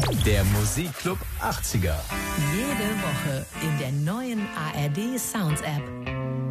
Der Musikclub 80er. Jede Woche in der neuen ARD Sounds App.